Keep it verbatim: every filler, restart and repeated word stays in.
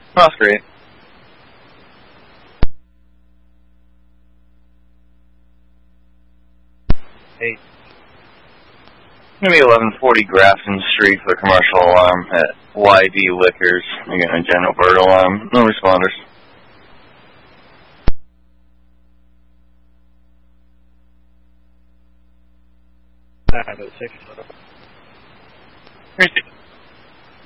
That's great. Hey. Gonna be eleven forty Grafton Street for the commercial alarm at Y D Liquors. We're getting a general bird alarm. No responders. five oh six. Three